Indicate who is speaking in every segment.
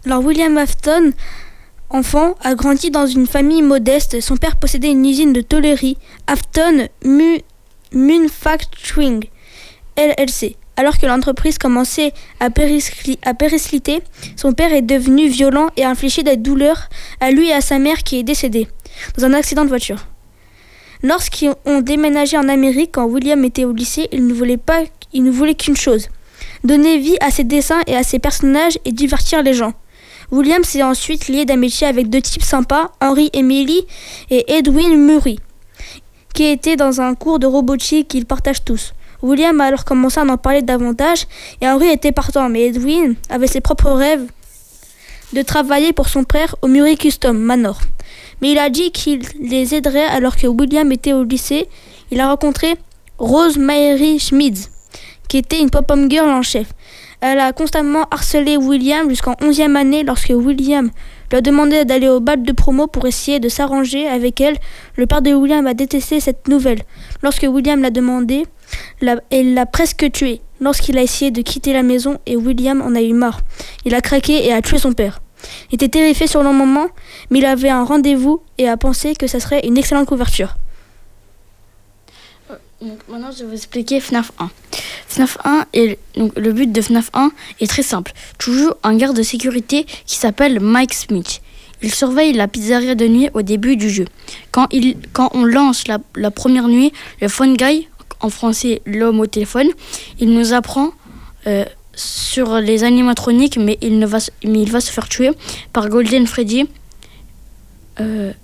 Speaker 1: Alors William Afton, enfant, a grandi dans une famille modeste. Son père possédait une usine de tôlerie, Afton Manufacturing LLC. Alors que l'entreprise commençait à péricliter, son père est devenu violent et a infligé des douleurs à lui et à sa mère qui est décédée dans un accident de voiture. Lorsqu'ils ont déménagé en Amérique, quand William était au lycée, il ne voulait qu'une chose: donner vie à ses dessins et à ses personnages et divertir les gens. William s'est ensuite lié d'amitié avec deux types sympas, Henry Emily et Edwin Murray, qui étaient dans un cours de robotique qu'ils partagent tous. William a alors commencé à en parler davantage et Henry était partant, mais Edwin avait ses propres rêves de travailler pour son père au Murray Custom Manor. Mais il a dit qu'il les aiderait alors que William était au lycée. Il a rencontré Rose Mary Schmidt, qui était une pop-up girl en chef. Elle a constamment harcelé William jusqu'en 11e année. Lorsque William lui a demandé d'aller au bal de promo pour essayer de s'arranger avec elle, le père de William a détesté cette nouvelle. Lorsque William l'a demandé, elle l'a presque tué. Lorsqu'il a essayé de quitter la maison et William en a eu marre, il a craqué et a tué son père. Il était terrifié sur le moment, mais il avait un rendez-vous et a pensé que ça serait une excellente couverture.
Speaker 2: Donc maintenant, je vais vous expliquer FNAF 1. FNAF 1 donc le but de FNAF 1 est très simple. Tu joues un garde de sécurité qui s'appelle Mike Smith. Il surveille la pizzeria de nuit au début du jeu. Quand on lance la première nuit, le phone guy, en français l'homme au téléphone, il nous apprend sur les animatroniques, mais il va se faire tuer par Golden Freddy. Le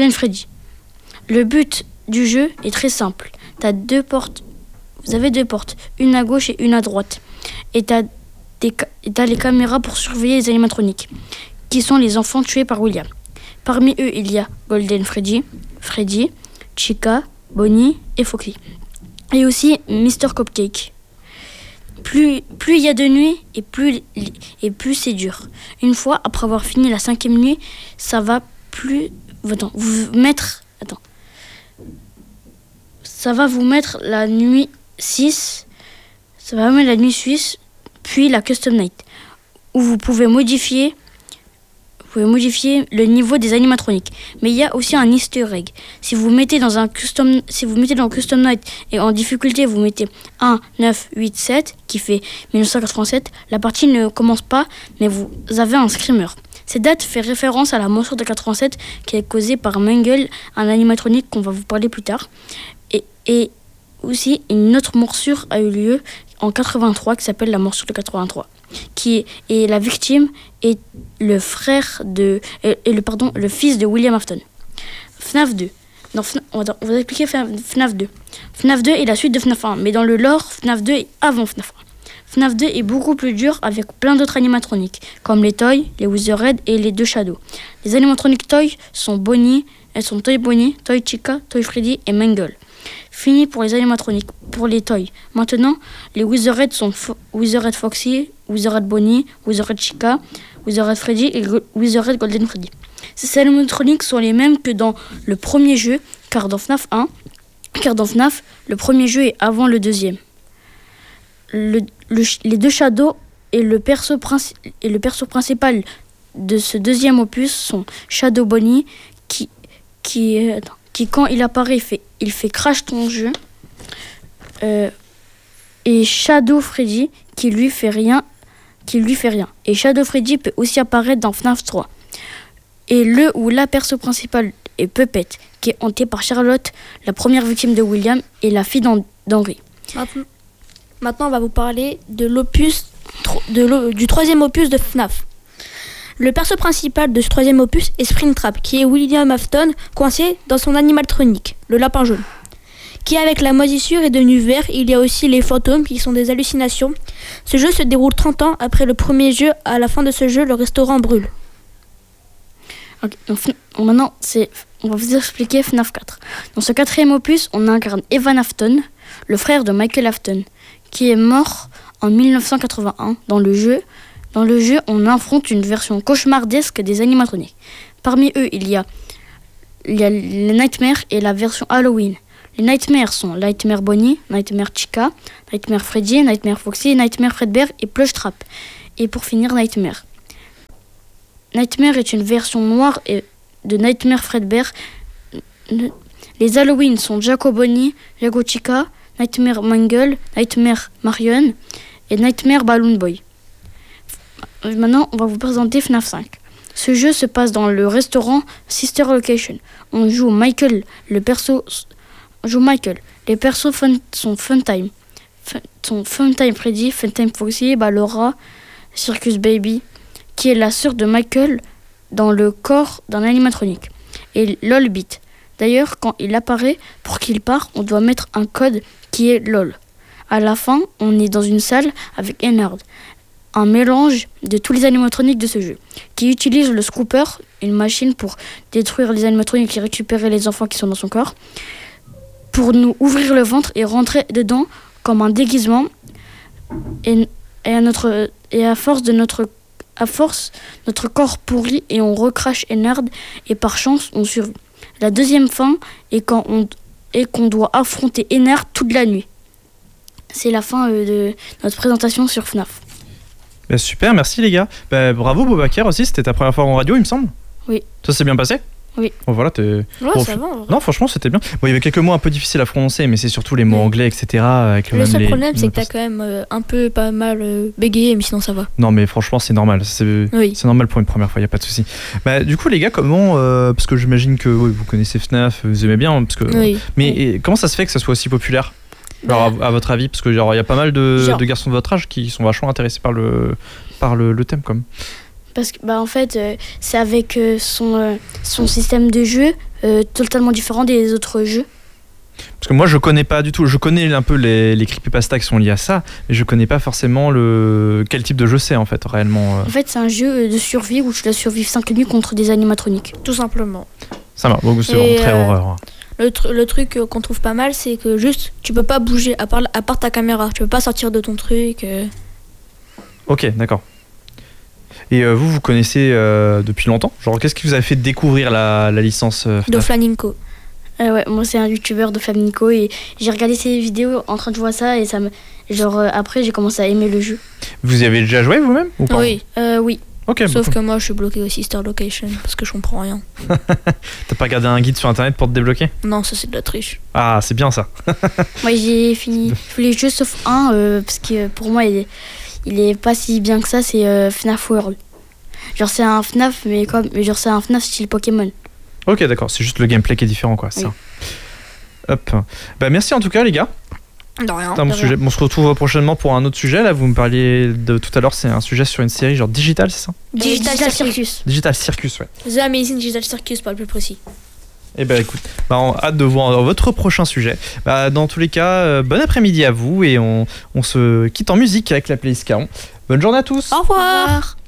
Speaker 2: but du jeu est très simple. Vous avez deux portes, une à gauche et une à droite. Et t'as les caméras pour surveiller les animatroniques, qui sont les enfants tués par William. Parmi eux, il y a Golden Freddy, Chica, Bonnie et Foxy. Et aussi Mr. Cupcake. Plus il y a de nuits et plus c'est dur. Une fois, après avoir fini la 5e nuit, ça va vous mettre la nuit 6. Ça va mettre la nuit 6, puis la Custom Night, où vous pouvez modifier le niveau des animatroniques. Mais il y a aussi un easter egg. Si vous mettez dans Custom Night et en difficulté vous mettez 1, 9, 8, 7 qui fait 1987, la partie ne commence pas, mais vous avez un screamer. Cette date fait référence à la morsure de 87 qui est causée par Mangle, un animatronique qu'on va vous parler plus tard. Et aussi une autre morsure a eu lieu en 83 qui s'appelle la morsure de 83. Et la victime est le fils de William Afton. FNAF 2. On va vous expliquer FNAF 2. FNAF 2 est la suite de FNAF 1, mais dans le lore, FNAF 2 est avant FNAF 1. FNAF 2 est beaucoup plus dur avec plein d'autres animatroniques, comme les Toys, les Wizardhead et les deux Shadows. Les animatroniques Toy sont Bonnie, elles sont Toy Bonnie, Toy Chica, Toy Freddy et Mangle. Fini pour les animatroniques, pour les Toys. Maintenant, les Wizardhead sont Wizardhead Foxy, Wizardhead Bonnie, Wizardhead Chica, Wizardhead Freddy et Wizardhead Golden Freddy. Ces animatroniques sont les mêmes que dans le premier jeu, car dans FNAF, le premier jeu est avant le deuxième. Les deux Shadows et le perso principal de ce deuxième opus sont Shadow Bonnie qui quand il apparaît il fait crash ton jeu, et Shadow Freddy qui lui fait rien. Et Shadow Freddy peut aussi apparaître dans FNAF 3. Et le ou la perso principale est Puppet, qui est hantée par Charlotte, la première victime de William et la fille d'Henry.
Speaker 1: Maintenant, on va vous parler de du troisième opus de FNAF. Le perso principal de ce troisième opus est Springtrap, qui est William Afton coincé dans son animatronique, le lapin jaune, qui avec la moisissure est devenu vert. Il y a aussi les fantômes qui sont des hallucinations. Ce jeu se déroule 30 ans après le premier jeu. À la fin de ce jeu, le restaurant brûle.
Speaker 2: Okay, donc, maintenant, on va vous expliquer FNAF 4. Dans ce quatrième opus, on incarne Evan Afton, le frère de Michael Afton, qui est mort en 1981. Dans le jeu, on affronte une version cauchemardesque des animatroniques. Parmi eux, il y a les Nightmares et la version Halloween. Les Nightmares sont Nightmare Bonnie, Nightmare Chica, Nightmare Freddy, Nightmare Foxy, Nightmare Fredbear et Plushtrap. Et pour finir, Nightmare. Nightmare est une version noire de Nightmare Fredbear. Les Halloween sont Jaco Bonnie, Jaco Chica, Nightmare Mangle, Nightmare Marion et Nightmare Balloon Boy. Maintenant, on va vous présenter FNAF 5. Ce jeu se passe dans le restaurant Sister Location. On joue Michael, Les persos sont Funtime. Sont Funtime Freddy, Funtime Foxy, Ballora, Circus Baby, qui est la sœur de Michael dans le corps d'un animatronique. Et Lolbit. D'ailleurs, quand il apparaît, pour qu'il parte, on doit mettre un code qui est LOL. À la fin, on est dans une salle avec Ennard, un mélange de tous les animatroniques de ce jeu, qui utilise le Scooper, une machine pour détruire les animatroniques et récupérer les enfants qui sont dans son corps, pour nous ouvrir le ventre et rentrer dedans comme un déguisement. Et à force, notre corps pourrit et on recrache Ennard et par chance, on survit. La deuxième fin est qu'on doit affronter Ennard toute la nuit. C'est la fin de notre présentation sur FNAF.
Speaker 3: Bah, super, merci les gars. Bah, bravo Boubacar aussi, c'était ta première fois en radio il me semble.
Speaker 2: Oui.
Speaker 3: Ça s'est bien passé?
Speaker 2: Oui.
Speaker 3: Bon, voilà,
Speaker 1: Ouais, ça va.
Speaker 3: Non, franchement, c'était bien. Bon, il y avait quelques mots un peu difficiles à prononcer, mais c'est surtout les mots anglais, etc. Avec
Speaker 1: le seul problème, c'est que t'as quand même un peu pas mal bégayé, mais sinon ça va.
Speaker 3: Non, mais franchement, c'est normal. C'est normal pour une première fois, il n'y a pas de souci. Bah, du coup, les gars, comment. Parce que j'imagine que vous connaissez FNAF, vous aimez bien. Parce que, mais comment ça se fait que ça soit aussi populaire? Alors, à votre avis, parce que il y a pas mal de garçons de votre âge qui sont vachement intéressés par le thème, comme.
Speaker 2: Parce que en fait, c'est avec son système de jeu totalement différent des autres jeux.
Speaker 3: Parce que moi, je connais pas du tout. Je connais un peu les creepypasta qui sont liés à ça, mais je connais pas forcément quel type de jeu c'est en fait réellement.
Speaker 2: En fait, c'est un jeu de survie où tu dois survivre 5 nuits contre des animatroniques.
Speaker 1: Tout simplement.
Speaker 3: Ça va. Donc c'est vraiment très horreur.
Speaker 1: Le truc qu'on trouve pas mal, c'est que juste tu peux pas bouger à part ta caméra. Tu peux pas sortir de ton truc.
Speaker 3: Ok, d'accord. Et vous connaissez depuis longtemps? Genre, qu'est-ce qui vous a fait découvrir la licence
Speaker 1: de Flamingo.
Speaker 2: Ouais, moi c'est un youtubeur de Flamingo et j'ai regardé ses vidéos en train de voir ça et ça me. Après j'ai commencé à aimer le jeu.
Speaker 3: Vous y avez déjà joué vous-même ou pas?
Speaker 1: Oui. Oui.
Speaker 3: Ok.
Speaker 1: Sauf que moi je suis bloqué au Sister Location parce que je comprends rien.
Speaker 3: T'as pas regardé un guide sur internet pour te débloquer?
Speaker 1: Non, ça c'est de la triche.
Speaker 3: Ah, c'est bien ça.
Speaker 2: Moi j'ai fini tous les jeux sauf un parce que pour moi il est pas si bien que ça, c'est FNAF World. Genre c'est un FNAF mais c'est un FNAF style Pokémon.
Speaker 3: Ok, d'accord, c'est juste le gameplay qui est différent quoi, c'est ça. Hop. Bah merci en tout cas les gars.
Speaker 1: De rien.
Speaker 3: Sujet. On se retrouve prochainement pour un autre sujet. Là, vous me parliez de tout à l'heure, c'est un sujet sur une série genre Digital, c'est ça?
Speaker 2: Digital Circus.
Speaker 3: Digital Circus, ouais.
Speaker 1: The Amazing Digital Circus, pas le plus précis.
Speaker 3: Eh ben écoute, on a hâte de voir votre prochain sujet. Dans tous les cas, bon après-midi à vous et on se quitte en musique avec la playlist Caron. Bonne journée à tous.
Speaker 1: Au revoir.